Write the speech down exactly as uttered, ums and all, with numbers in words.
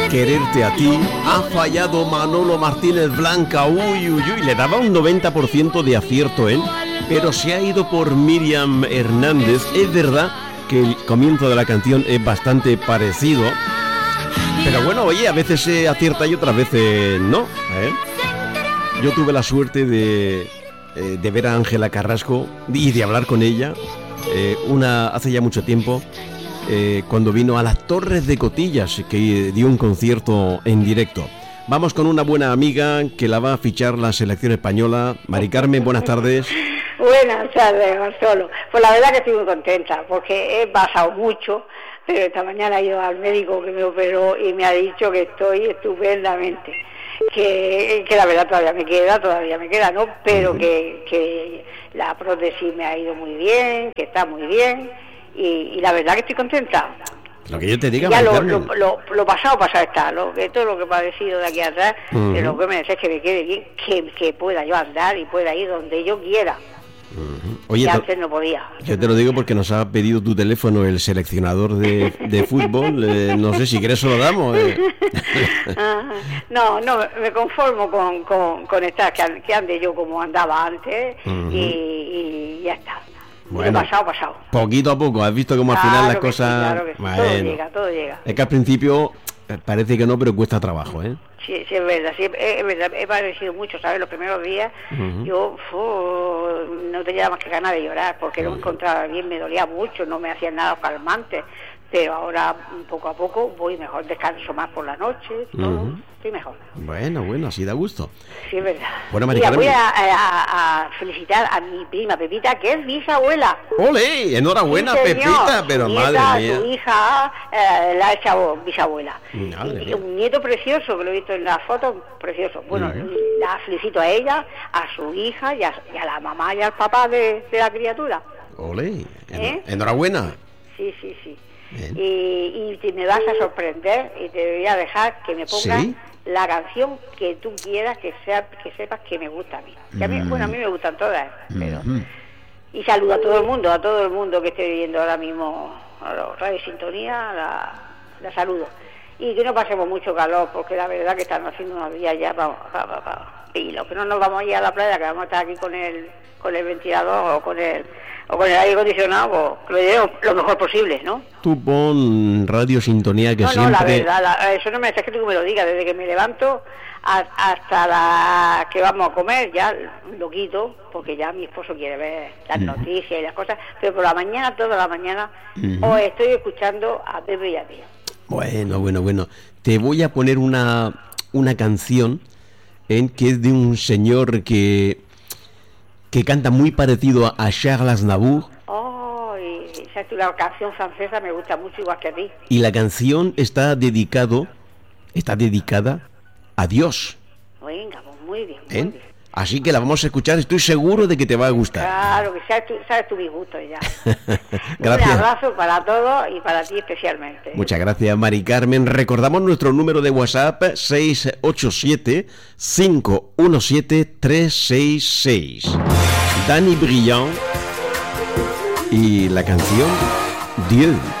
quererte a ti. Ha fallado Manolo Martínez Blanca. Uy, uy, uy. Le daba un noventa por ciento de acierto él, pero se ha ido por Miriam Hernández. Es verdad que el comienzo de la canción es bastante parecido, pero bueno, oye, a veces se acierta y otras veces no, ¿eh? Yo tuve la suerte de, eh, de ver a Ángela Carrasco y de hablar con ella eh, una hace ya mucho tiempo, eh, cuando vino a las Torres de Cotillas, que dio un concierto en directo. Vamos con una buena amiga que la va a fichar la selección española. Mari Carmen, buenas tardes. Buenas tardes, Gonzalo. Pues la verdad que estoy muy contenta, porque he pasado mucho, pero esta mañana he ido al médico que me operó y me ha dicho que estoy estupendamente. Que, que la verdad todavía me queda, todavía me queda, ¿no? Pero que, que la prótesis me ha ido muy bien, que está muy bien, y, y la verdad que estoy contenta. Lo que yo te diga, ya lo, lo, lo, lo pasado, pasado está, lo que todo lo que he padecido de aquí atrás, uh-huh. que lo que me decís es que me quede bien, que, que pueda yo andar y pueda ir donde yo quiera. Uh-huh. Oye, que antes no podía. Yo te lo digo porque nos ha pedido tu teléfono el seleccionador de, de fútbol. Eh, no sé si quieres, se lo damos. Eh. no, no, me conformo con, con, con estar, que, que ande yo como andaba antes, uh-huh. y, y ya está. Bueno, pasado, pasado. Poquito a poco, has visto cómo al claro final las que cosas... Sí, claro que sí. Bueno, todo llega, todo llega. Es que al principio parece que no, pero cuesta trabajo, ¿eh? Sí, sí, es verdad, sí, es verdad, he padecido mucho, ¿sabes? Los primeros días uh-huh. yo uf, no tenía más que ganas de llorar, porque uh-huh. no me encontraba bien, me dolía mucho, no me hacían nada calmante, pero ahora poco a poco voy mejor, descanso más por la noche, todo, uh-huh. estoy mejor. Bueno, bueno, así da gusto. Sí, es verdad. Bueno, Mari Mira, Carmen, voy a, a, a felicitar a mi prima Pepita, que es bisabuela. ¡Ole! Enhorabuena, sí, Pepita, pero nieta, madre mía. Su hija eh, la ha echado bisabuela. Madre y, mía. Un nieto precioso, que lo he visto en la foto, precioso. Bueno, uh-huh. la felicito a ella, a su hija y a, y a la mamá y al papá de, de la criatura. ¡Ole! ¿Eh? Enhorabuena. Sí, sí, sí. Y, y te me vas a sorprender y te voy a dejar que me pongas ¿Sí? la canción que tú quieras, que sea que sepas que me gusta a mí. Que a mí mm. Bueno, a mí me gustan todas, pero mm-hmm. y saludo a todo el mundo, a todo el mundo que esté viviendo ahora mismo a los Radio Sintonía, la, la saludo. Y que no pasemos mucho calor, porque la verdad que están haciendo unos días ya para, para, para, y los que no nos vamos a ir a la playa, que vamos a estar aquí con el con el ventilador o con el o con el aire acondicionado, pues lo diré lo mejor posible, ¿no? Tú pon Radio Sintonía, que no, siempre... No, la verdad, la, eso no me hace que tú me lo digas, desde que me levanto a, hasta la que vamos a comer, ya lo quito, porque ya mi esposo quiere ver las uh-huh. noticias y las cosas, pero por la mañana, toda la mañana, uh-huh. os estoy escuchando a Pepe y a ti. Bueno, bueno, bueno, te voy a poner una, una canción en que es de un señor que... que canta muy parecido a Charles Aznavour. Oh, y esa es la canción francesa, me gusta mucho, igual que a ti. Y la canción está dedicado, está dedicada a Dios. Venga, pues muy bien, muy ¿Eh? bien. Así que la vamos a escuchar, estoy seguro de que te va a gustar. Claro, que sabes tu, sabes tu disgusto ya. Gracias. Un abrazo para todos y para ti especialmente. Muchas gracias, Mari Carmen. Recordamos nuestro número de WhatsApp, seis ocho siete, cinco uno siete, tres seis seis. Dani Brillant y la canción Dieu.